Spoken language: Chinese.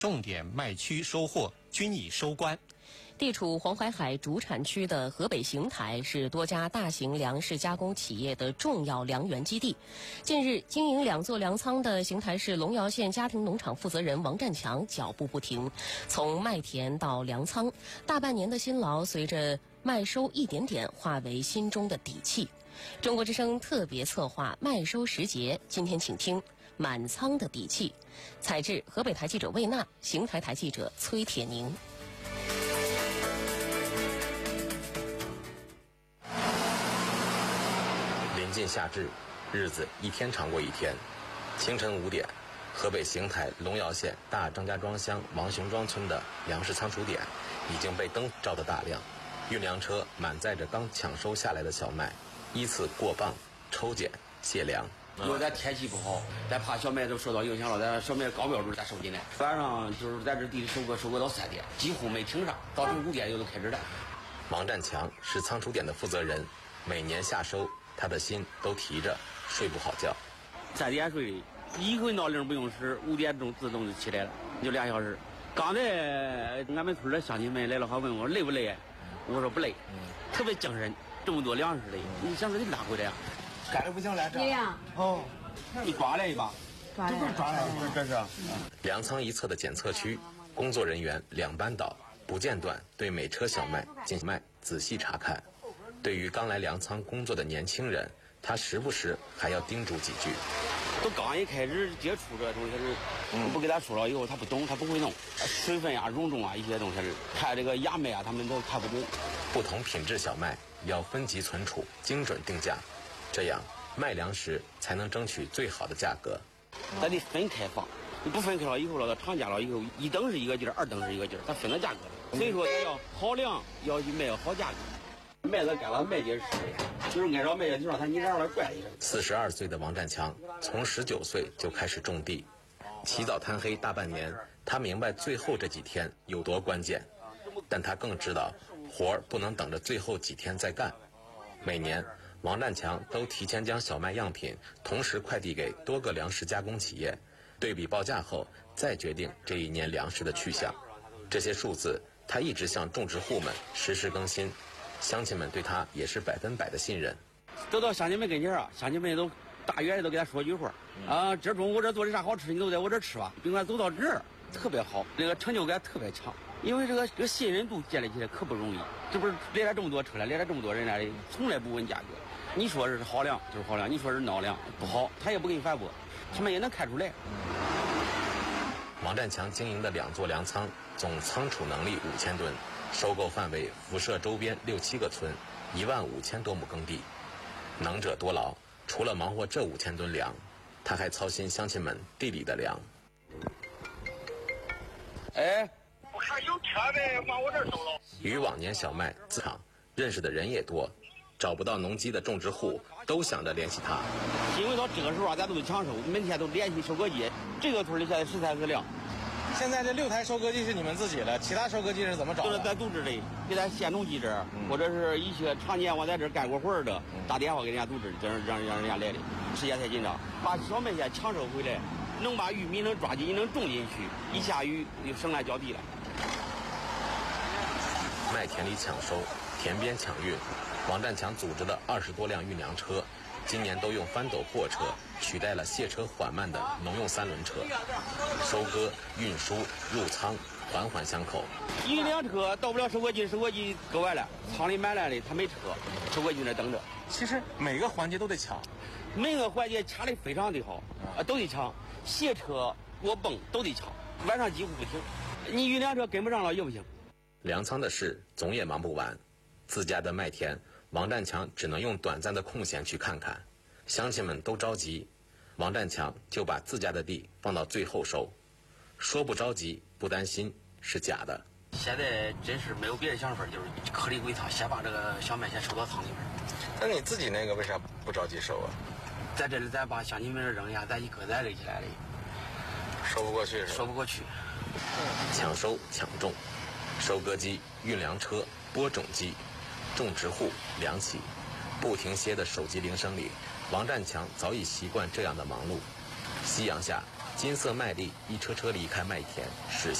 重点卖区收货均已收官。 地处黄淮海主产区的河北邢台是多家大型粮食加工企业的重要粮源基地。近日，经营2座粮仓的邢台市龙窑县家庭农场负责人王占强脚步不停，从麦田到粮仓，大半年的辛劳随着麦收一点点化为心中的底气。中国之声特别策划麦收时节，今天请听满仓的底气。采制河北台记者魏娜，邢台台记者崔铁宁。 临近夏至，日子一天长过一天。清晨5点，河北邢台龙窑县大张家庄乡王雄庄村的粮食仓储点已经被灯照得大亮，运粮车满载着刚抢收下来的小麦，依次过磅、抽检、卸粮。 因为咱天气不好，咱怕小麦都受到影响了，咱小麦高标准咱收进来。晚上就是在这地里收割到3点，几乎没停上，早晨5点就都开始了。 王占强是仓储点的负责人，每年夏收，他的心都提着，睡不好觉。 3点睡，一回闹铃不用使，5点钟自动就起来了，就2小时。刚才俺们村的乡亲们来了，还问我累不累，我说不累，特别精神，这么多粮食的，你想说你拉回来呀？ 干的不行了，这样哦，你抓来一把， 这不是抓来，这是。 粮仓一侧的检测区，工作人员2班倒，不间断对每车小麦进行仔细查看。对于刚来粮仓工作的年轻人，他时不时还要叮嘱几句。 都刚一开始接触这东西是，不给他说了以后他不懂，他不会弄，水分啊、容重啊一些东西是，看这个芽麦啊他们都看不懂。 不同品质小麦要分级存储，精准定价，这样卖粮食才能争取最好的价格。 咱得分开放，你不分开了以后了，到厂家了以后，1等是一个劲儿，2等是一个劲儿，它分了价格了。所以说要好粮，要卖要好价格。麦子干了麦秸吃的，就是按照麦秸就让它你让它拽一声。 42岁的王占强从19岁就开始种地，起早贪黑大半年，他明白最后这几天有多关键，但他更知道活儿不能等着最后几天再干。每年王占强都提前将小麦样品同时快递给多个粮食加工企业，对比报价后再决定这一年粮食的去向。这些数字他一直向种植户们实时更新，乡亲们对他也是100%的信任。 走到乡亲们跟前啊，乡亲们都大远的都给他说句话啊，今儿中午我这做的啥好吃，你都在我这吃吧。别管走到这儿特别好，这个成就感特别强，因为这个信任度建立起来可不容易。这不是来了这么多车了，来了这么多人来的，从来不问价格。你说是好粮就是好粮，你说是孬粮不好，他也不给你反驳，他们也能看出来。 王占强经营的2座粮仓总仓储能力5000吨，收购范围辐射周边6、7个村，15000多亩耕地。能者多劳，除了忙活这5000吨粮，他还操心乡亲们地里的粮。 哎， 我看有车呗，往我这收了。 与往年小麦自场认识的人也多，找不到农机的种植户都想着联系他。 因为到这个时候啊，咱都得抢收，每天都联系收割机。这个村里现在13个粮。 现在这6台收割机是你们自己的，其他收割机是怎么找的？ 就是咱组织的，给咱县农机这儿，或者是一些常年我在这儿干过活儿的，打电话给人家组织，让人家来的。时间太紧张，把小麦先抢收回来，能把玉米能抓紧，能种进去，一下雨就省来浇地了。 麦田里抢收，田边抢运，王占强组织的20多辆运粮车，今年都用翻斗货车取代了卸车缓慢的农用3轮车，收割、运输、入仓，环环相扣。 一辆车到不了收割机，收割机割完了，仓里满来的，他没车，收割机那等着。 其实每个环节都得抢， 每个环节掐的非常的好，都得抢，卸车、过泵都得抢，晚上几乎不停。你运粮车跟不上了也不行。 粮仓的事总也忙不完，自家的麦田，王占强只能用短暂的空闲去看看。乡亲们都着急，王占强就把自家的地放到最后收。说不着急不担心是假的。 现在真是没有别的想法，就是颗粒归仓，先把这个小麦先收到仓里边。 那你自己那个为啥不着急收啊？ 在这里咱把乡亲们扔下，咱一个再垒起来的， 收不过去是吧？ 收不过去。 抢收抢种，收割机、运粮车、播种机，种植户、粮企，不停歇的手机铃声里，王占强早已习惯这样的忙碌。夕阳下， 金色麦粒一车车离开麦田驶